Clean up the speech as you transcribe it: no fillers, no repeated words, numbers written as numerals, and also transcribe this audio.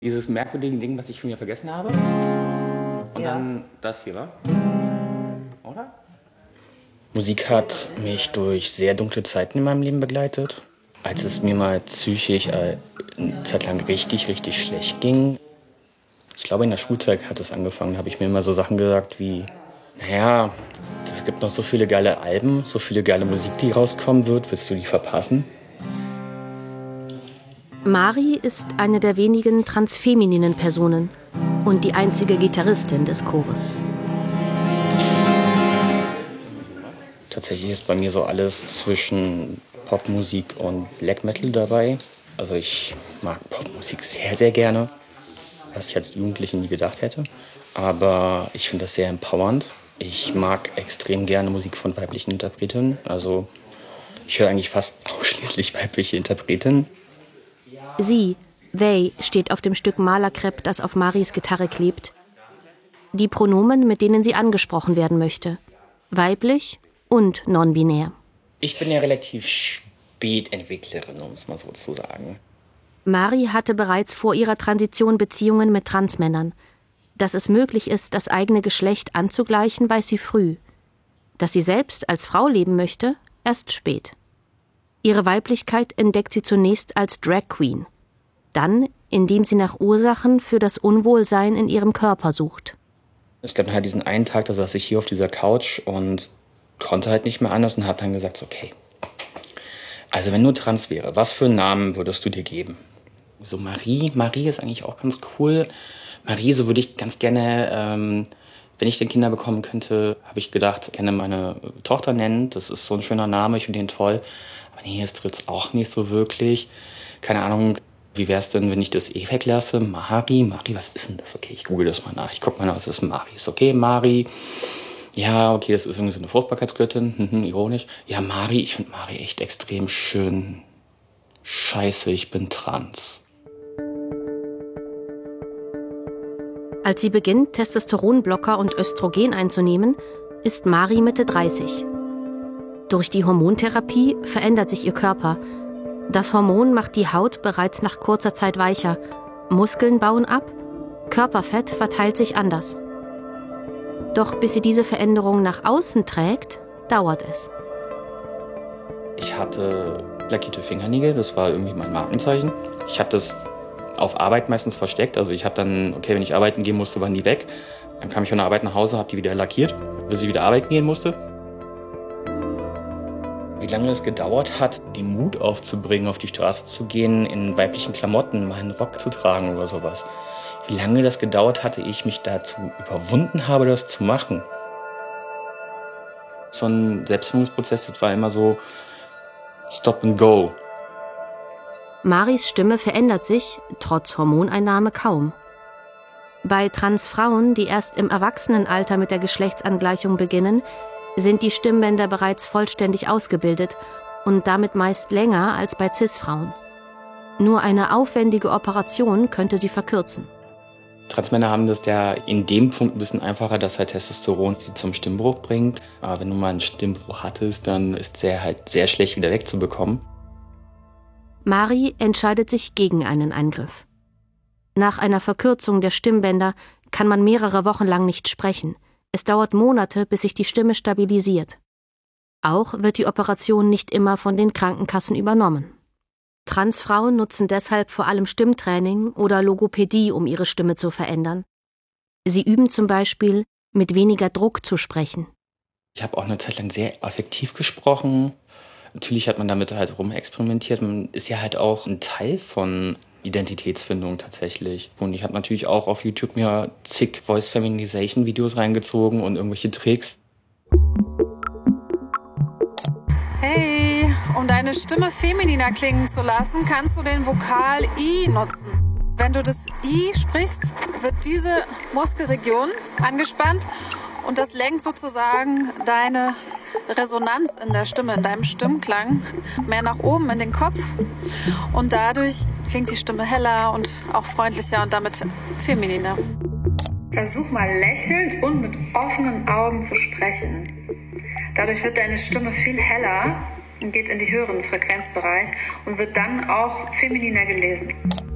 Dieses merkwürdige Ding, was ich schon wieder vergessen habe. Und dann das hier, wa? Oder? Musik hat mich durch sehr dunkle Zeiten in meinem Leben begleitet. Als es mir mal psychisch eine Zeit lang richtig, richtig schlecht ging. Ich glaube, in der Schulzeit hat es angefangen. Da habe ich mir immer so Sachen gesagt wie, naja, es gibt noch so viele geile Alben, so viele geile Musik, die rauskommen wird. Willst du die verpassen? Mari ist eine der wenigen transfemininen Personen und die einzige Gitarristin des Chores. Tatsächlich ist bei mir so alles zwischen Popmusik und Black Metal dabei. Also ich mag Popmusik sehr, sehr gerne, was ich als Jugendliche nie gedacht hätte. Aber ich finde das sehr empowernd. Ich mag extrem gerne Musik von weiblichen Interpretinnen. Also ich höre eigentlich fast ausschließlich weibliche Interpretinnen. Sie, they, steht auf dem Stück Malerkrepp, das auf Maris Gitarre klebt. Die Pronomen, mit denen sie angesprochen werden möchte. Weiblich und non-binär. Ich bin ja relativ Spätentwicklerin, um es mal so zu sagen. Mari hatte bereits vor ihrer Transition Beziehungen mit Transmännern. Dass es möglich ist, das eigene Geschlecht anzugleichen, weiß sie früh. Dass sie selbst als Frau leben möchte, erst spät. Ihre Weiblichkeit entdeckt sie zunächst als Drag Queen. Dann, indem sie nach Ursachen für das Unwohlsein in ihrem Körper sucht. Es gab halt diesen einen Tag, da saß ich hier auf dieser Couch und konnte halt nicht mehr anders und habe dann gesagt, okay, also wenn du trans wäre, was für einen Namen würdest du dir geben? So Marie ist eigentlich auch ganz cool. Marie, so würde ich ganz gerne, wenn ich denn Kinder bekommen könnte, habe ich gedacht, gerne meine Tochter nennen. Das ist so ein schöner Name, ich finde den toll. Aber nee, es tritt's auch nicht so wirklich. Keine Ahnung, wie wäre es denn, wenn ich das weglasse? Mari, was ist denn das? Okay, ich google das mal nach. Ich gucke mal nach, was ist Mari? Ist okay, Mari. Ja, okay, das ist irgendwie so eine Fruchtbarkeitsgöttin. Ironisch. Ja, Mari, ich finde Mari echt extrem schön. Scheiße, ich bin trans. Als sie beginnt, Testosteronblocker und Östrogen einzunehmen, ist Mari Mitte 30. Durch die Hormontherapie verändert sich ihr Körper. Das Hormon macht die Haut bereits nach kurzer Zeit weicher. Muskeln bauen ab, Körperfett verteilt sich anders. Doch bis sie diese Veränderung nach außen trägt, dauert es. Ich hatte lackierte Fingernägel, das war irgendwie mein Markenzeichen. Ich habe das auf Arbeit meistens versteckt. Also ich habe dann, okay, wenn ich arbeiten gehen musste, waren die weg. Dann kam ich von der Arbeit nach Hause, habe die wieder lackiert, bis ich wieder arbeiten gehen musste. Wie lange es gedauert hat, den Mut aufzubringen, auf die Straße zu gehen, in weiblichen Klamotten mal einen Rock zu tragen oder sowas. Wie lange das gedauert hatte, ich mich dazu überwunden habe, das zu machen. So ein Selbstfindungsprozess, das war immer so Stop and Go. Maris Stimme verändert sich, trotz Hormoneinnahme, kaum. Bei Transfrauen, die erst im Erwachsenenalter mit der Geschlechtsangleichung beginnen, sind die Stimmbänder bereits vollständig ausgebildet und damit meist länger als bei Cis-Frauen. Nur eine aufwendige Operation könnte sie verkürzen. Transmänner haben das ja in dem Punkt ein bisschen einfacher, dass halt Testosteron sie zum Stimmbruch bringt. Aber wenn du mal einen Stimmbruch hattest, dann ist der halt sehr schlecht wieder wegzubekommen. Mari entscheidet sich gegen einen Eingriff. Nach einer Verkürzung der Stimmbänder kann man mehrere Wochen lang nicht sprechen. Es dauert Monate, bis sich die Stimme stabilisiert. Auch wird die Operation nicht immer von den Krankenkassen übernommen. Transfrauen nutzen deshalb vor allem Stimmtraining oder Logopädie, um ihre Stimme zu verändern. Sie üben zum Beispiel, mit weniger Druck zu sprechen. Ich habe auch eine Zeit lang sehr affektiv gesprochen. Natürlich hat man damit halt rumexperimentiert. Man ist ja halt auch ein Teil von Identitätsfindung tatsächlich. Und ich habe natürlich auch auf YouTube mir zig Voice Feminization Videos reingezogen und irgendwelche Tricks. Hey, um deine Stimme femininer klingen zu lassen, kannst du den Vokal I nutzen. Wenn du das I sprichst, wird diese Muskelregion angespannt und das lenkt sozusagen deine Resonanz in der Stimme, in deinem Stimmklang mehr nach oben in den Kopf und dadurch klingt die Stimme heller und auch freundlicher und damit femininer. Versuch mal lächelnd und mit offenen Augen zu sprechen. Dadurch wird deine Stimme viel heller und geht in die höheren Frequenzbereich und wird dann auch femininer gelesen.